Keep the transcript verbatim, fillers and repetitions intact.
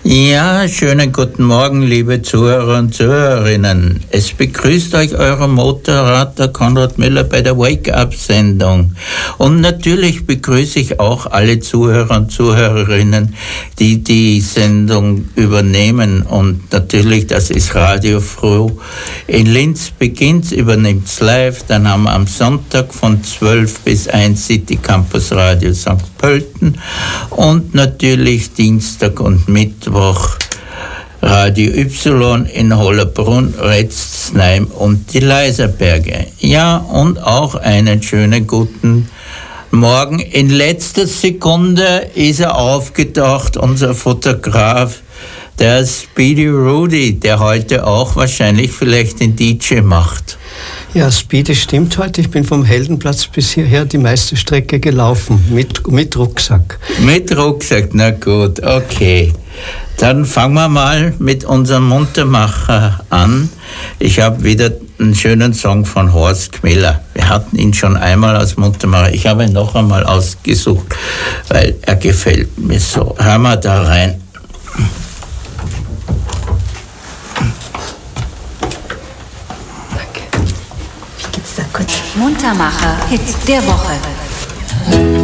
Ja, schönen guten Morgen, liebe Zuhörer und Zuhörerinnen. Es begrüßt euch euer Motorrad, der Konrad Müller, bei der Wake-up-Sendung. Und natürlich begrüße ich auch alle Zuhörer und Zuhörerinnen, die die Sendung übernehmen. Und natürlich, das ist Radio Froh. In Linz beginnt's, übernimmt's live. Dann haben wir am Sonntag von zwölf bis eins City Campus Radio Sankt Pölten. Und natürlich Dienstag und Mittwoch Radio Y in Hollerbrunn, Retzsheim und die Leiserberge. Ja, und auch einen schönen guten Morgen. In letzter Sekunde ist er aufgetaucht, unser Fotograf, der Speedy Rudy, der heute auch wahrscheinlich vielleicht den D J macht. Ja, Speedy stimmt heute. Ich bin vom Heldenplatz bis hierher die meiste Strecke gelaufen, mit, mit Rucksack. Mit Rucksack, na gut, okay. Dann fangen wir mal mit unserem Muntermacher an. Ich habe wieder einen schönen Song von Horst Gmeller. Wir hatten ihn schon einmal als Muntermacher. Ich habe ihn noch einmal ausgesucht, weil er gefällt mir so. Hören wir da rein. Muntermacher, Hit der Woche.